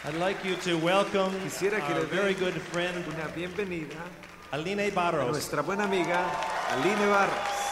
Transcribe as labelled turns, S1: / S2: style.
S1: I'd like you to welcome
S2: Quisiera que
S1: our
S2: le
S1: very
S2: den
S1: good friend,
S2: una bienvenida
S1: Aline
S2: a
S1: Barros.
S2: nuestra buena amiga Aline Barros.